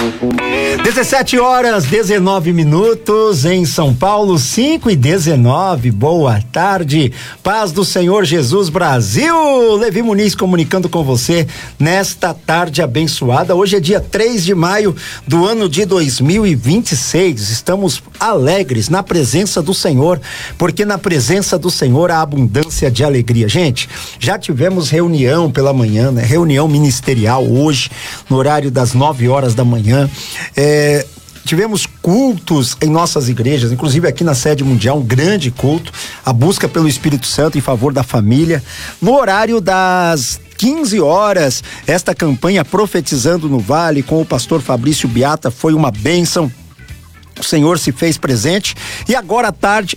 17h19 em São Paulo, 5h19. Boa tarde, paz do Senhor Jesus Brasil. Levi Muniz comunicando com você nesta tarde abençoada. Hoje é dia 3 de maio do ano de 2026. Estamos alegres na presença do Senhor, porque na presença do Senhor há abundância de alegria. Gente, já tivemos reunião pela manhã, né? Reunião ministerial hoje, no horário das 9 horas da manhã. Tivemos cultos em nossas igrejas, inclusive aqui na Sede Mundial, um grande culto, a busca pelo Espírito Santo em favor da família. No horário das 15 horas, esta campanha Profetizando no Vale com o pastor Fabrício Beata foi uma bênção. O Senhor se fez presente. E agora à tarde,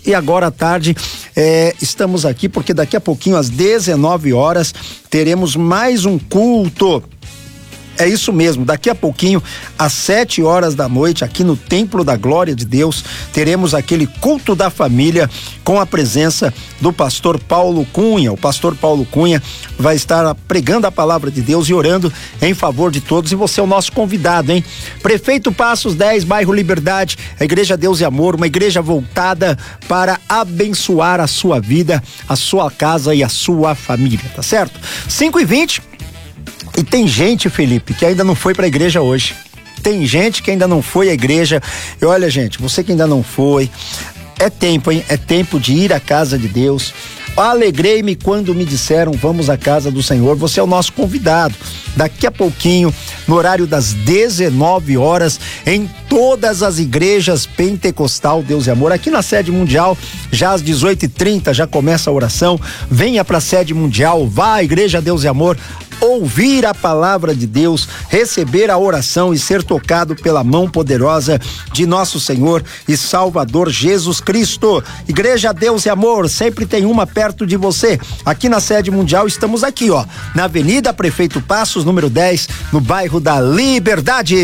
estamos aqui porque daqui a pouquinho, às 19 horas, teremos mais um culto. É isso mesmo, daqui a pouquinho, às 7 horas da noite, aqui no Templo da Glória de Deus, teremos aquele culto da família com a presença do pastor Paulo Cunha. O pastor Paulo Cunha vai estar pregando a palavra de Deus e orando em favor de todos, e você é o nosso convidado, hein? Prefeito Passos 10, bairro Liberdade, a Igreja Deus e Amor, uma igreja voltada para abençoar a sua vida, a sua casa e a sua família, tá certo? 5h20. E tem gente, Felipe, que ainda não foi para a igreja hoje. Tem gente que ainda não foi à igreja. E olha, gente, você que ainda não foi, é tempo, hein? É tempo de ir à casa de Deus. Alegrei-me quando me disseram, vamos à casa do Senhor. Você é o nosso convidado. Daqui a pouquinho, no horário das 19 horas, em todas as igrejas pentecostal Deus e Amor. Aqui na Sede Mundial, já às 18h30, já começa a oração. Venha para a Sede Mundial, vá à Igreja Deus e Amor, ouvir a palavra de Deus, receber a oração e ser tocado pela mão poderosa de nosso Senhor e Salvador Jesus Cristo. Igreja Deus e Amor, sempre tem uma perto de você. Aqui na Sede Mundial, estamos aqui, ó, na Avenida Prefeito Passos, número 10, no bairro da Liberdade.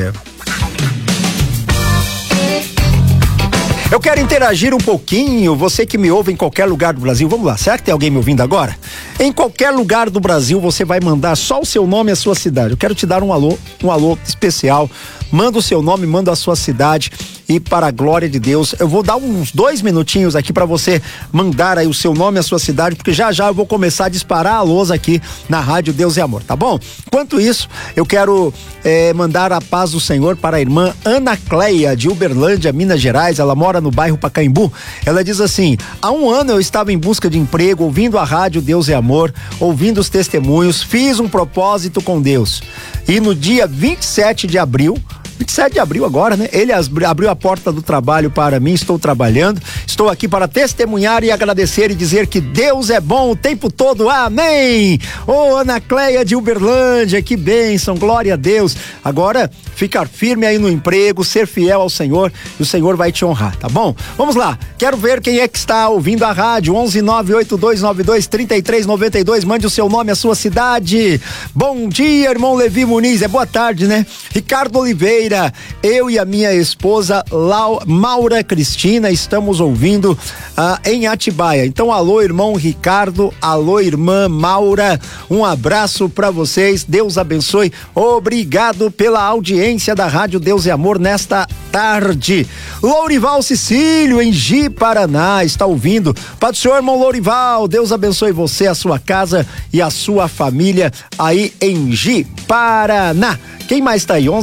Eu quero interagir um pouquinho, você que me ouve em qualquer lugar do Brasil. Vamos lá, será que tem alguém me ouvindo agora? Em qualquer lugar do Brasil, você vai mandar só o seu nome e a sua cidade. Eu quero te dar um alô especial. Manda o seu nome, manda a sua cidade, e para a glória de Deus, eu vou dar uns 2 minutinhos aqui para você mandar aí o seu nome e a sua cidade, porque já eu vou começar a disparar alôs aqui na Rádio Deus e Amor, tá bom? Enquanto isso, eu quero mandar a paz do Senhor para a irmã Ana Cleia, de Uberlândia, Minas Gerais. Ela mora no bairro Pacaembu. Ela diz assim: há um ano eu estava em busca de emprego, ouvindo a Rádio Deus e Amor, ouvindo os testemunhos, fiz um propósito com Deus, e no dia 27 de abril agora, né? Ele abriu a porta do trabalho para mim, estou trabalhando, estou aqui para testemunhar e agradecer e dizer que Deus é bom o tempo todo, amém! Ana Cleia de Uberlândia, que bênção, glória a Deus. Agora, ficar firme aí no emprego, ser fiel ao Senhor, e o Senhor vai te honrar, tá bom? Vamos lá, quero ver quem é que está ouvindo a rádio. 11-98292-3392, mande o seu nome, a sua cidade. Bom dia, irmão Levi Muniz, boa tarde, né? Ricardo Oliveira, eu e a minha esposa Maura Cristina estamos ouvindo em Atibaia. Então, alô, irmão Ricardo, alô, irmã Maura, um abraço para vocês, Deus abençoe, obrigado pela audiência da Rádio Deus e Amor nesta tarde. Lourival Cecílio, em Ji, Paraná, está ouvindo. Pai do Senhor, irmão Lourival, Deus abençoe você, a sua casa e a sua família aí em Ji, Paraná. Quem mais tá aí?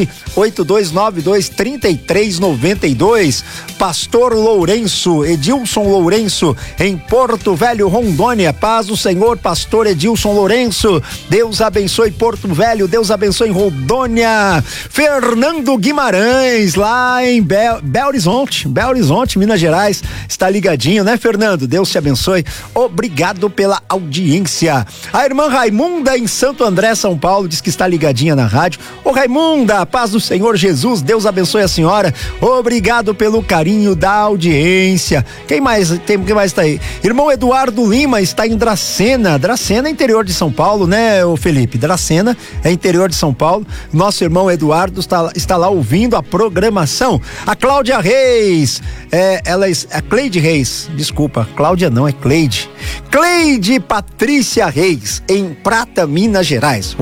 11-98292-3392. Pastor Lourenço, Edilson Lourenço, em Porto Velho, Rondônia. Paz do Senhor, pastor Edilson Lourenço. Deus abençoe Porto Velho, Deus abençoe Rondônia. Fernando Guimarães, lá em Belo Horizonte, Minas Gerais. Está ligadinho, né, Fernando? Deus te abençoe. Obrigado pela audiência. A irmã Raimunda, em Santo André, São Paulo, diz que está ligadinha na rádio. Ô Raimunda, paz do Senhor Jesus, Deus abençoe a senhora, obrigado pelo carinho da audiência. Quem mais tá aí? Irmão Eduardo Lima está em Dracena é interior de São Paulo, né, ô Felipe? Dracena é interior de São Paulo. Nosso irmão Eduardo está lá ouvindo a programação. A Cláudia Reis, a Cleide Reis, desculpa, Cláudia não, é Cleide Patrícia Reis, em Prata, Minas Gerais.